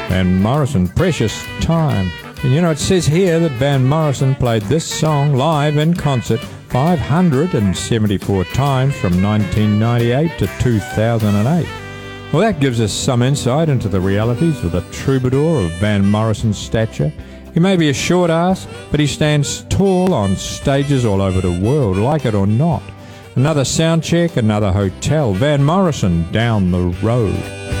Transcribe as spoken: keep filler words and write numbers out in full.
Van Morrison, Precious Time. And you know, it says here that Van Morrison played this song live in concert five hundred seventy-four times from nineteen ninety-eight to two thousand eight. Well, that gives us some insight into the realities of the troubadour of Van Morrison's stature. He may be a short ass, but he stands tall on stages all over the world, like it or not. Another sound check, another hotel. Van Morrison, Down the Road.